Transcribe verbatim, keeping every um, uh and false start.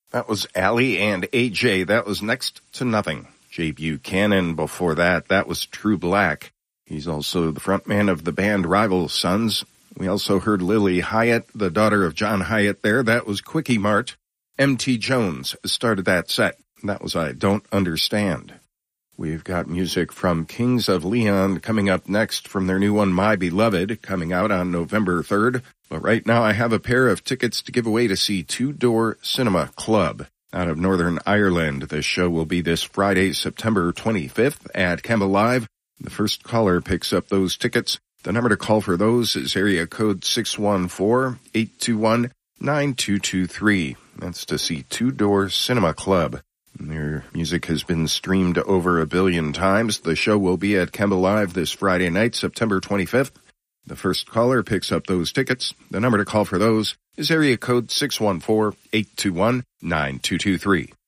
That was Allie and A J. That was Next to Nothing. Jay Buchanan before that. That was True Black. He's also the frontman of the band Rival Sons. We also heard Lily Hyatt, the daughter of John Hyatt there. That was Quickie Mart. M T Jones started that set. That was I Don't Understand. We've got music from Kings of Leon coming up next from their new one, My Beloved, coming out on November third. But right now I have a pair of tickets to give away to see Two Door Cinema Club out of Northern Ireland. The show will be this Friday, September twenty-fifth at Campbell Live. The first caller picks up those tickets. The number to call for those is area code six one four, eight two one, nine two two three. That's to see Two Door Cinema Club. Their music has been streamed over a billion times. The show will be at Campbell Live this Friday night, September twenty-fifth. The first caller picks up those tickets. The number to call for those is area code six one four, eight two one, nine two two three.